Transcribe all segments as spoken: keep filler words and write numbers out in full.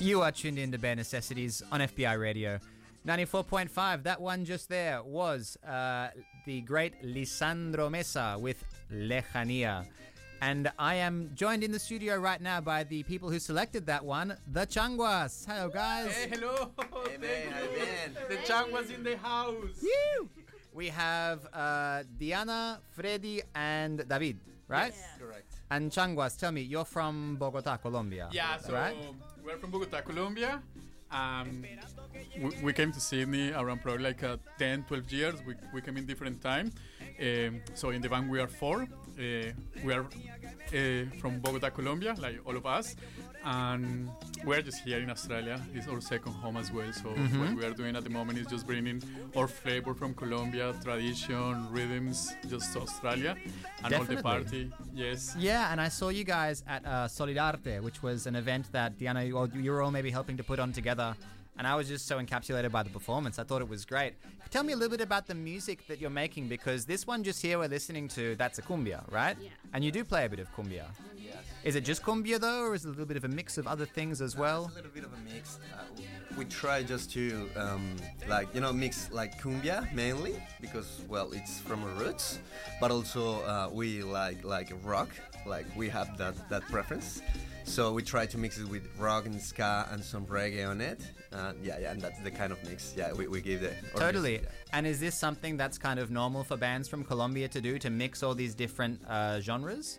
You are tuned in to Bare Necessities on F B I Radio ninety-four point five. That one just there was uh, the great Lisandro Mesa with Lejanía. And I am joined in the studio right now by the people who selected that one, the Changuas. Hello, guys. Hey, hello. Hey, man, how you been? The Changuas in the house. Woo! We have uh, Diana, Freddy, and David, right? Yes. Correct. And Changuas, tell me, you're from Bogota, Colombia. Yeah, so right? we're from Bogota, Colombia. Um, we, we came to Sydney around probably like uh, ten, twelve years. We, we came in different time. Um, so in the band we are four. Uh, we are uh, from Bogota, Colombia, like all of us. And we're just here in Australia. It's our second home as well. So Mm-hmm. what we are doing at the moment is just bringing our flavor from Colombia, tradition, rhythms, just to Australia. And Definitely. all the party. Yes. Yeah, and I saw you guys at uh, Solidarte, which was an event that Diana, you, all- you were all maybe helping to put on together. And I was just so encapsulated by the performance. I thought it was great. Tell me a little bit about the music that you're making, because this one just here we're listening to, that's a cumbia, right? Yeah. And you do play a bit of cumbia. Yes. Is it just cumbia though, or is it a little bit of a mix of other things as well? It's a little bit of a mix. Uh, we try just to, um, like, you know, mix like cumbia mainly because, well, it's from our roots, but also uh, we like like rock, like we have that, that preference. So we try to mix it with rock and ska and some reggae on it. Uh, yeah, yeah, and that's the kind of mix. Yeah, we, we give it. Totally. And is this something that's kind of normal for bands from Colombia to do, to mix all these different uh, genres?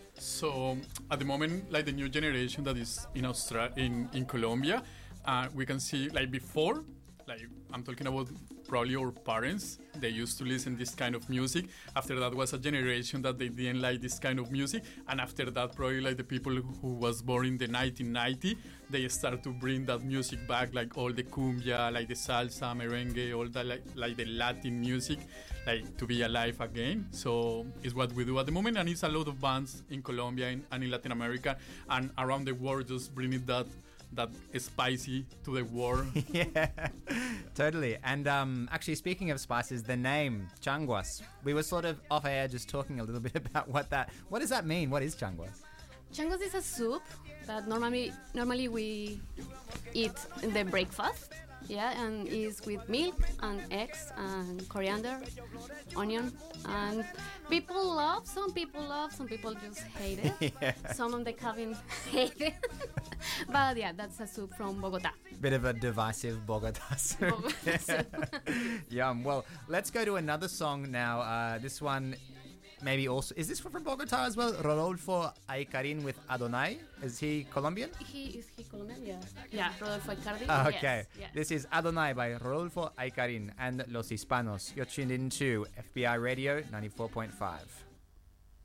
So at the moment, like the new generation that is in Australia, in in Colombia, uh, we can see like before, like I'm talking about probably our parents. They used to listen this kind of music. After that was a generation that they didn't like this kind of music, and after that probably like the people who was born in the nineteen ninety, they start to bring that music back, like all the cumbia, like the salsa, merengue, all that like, like the Latin music, like to be alive again. So it's what we do at the moment, and it's a lot of bands in Colombia and, and in Latin America and around the world just bringing that that spicy to the world. Yeah, totally. And um, actually, speaking of spices, the name Changuas, we were sort of off air just talking a little bit about what that, what does that mean? What is Changuas? Changos is a soup that normally normally we eat in the breakfast. Yeah, and is with milk and eggs and coriander, onion, and people love. Some people love. Some people just hate it. Yeah. Some of the cabin hate it. But yeah, that's a soup from Bogota. Bit of a divisive Bogota soup. Bogota soup. Yum. Well, let's go to another song now. Uh, this one, maybe also, is this from Bogota as well? Rodolfo Aicarin with Adonai. Is he Colombian? He is he Colombian? Yeah. Yeah, Rodolfo Icardi. Ah, okay. Yes, yes. This is Adonai by Rodolfo Aicarin and Los Hispanos. You're tuned into F B I Radio ninety-four point five.